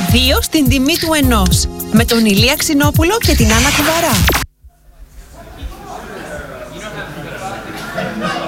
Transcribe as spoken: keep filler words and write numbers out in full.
Δύο στην τιμή του ενός. Με τον Ηλία Ξινόπουλο και την Άννα Κουβαρά.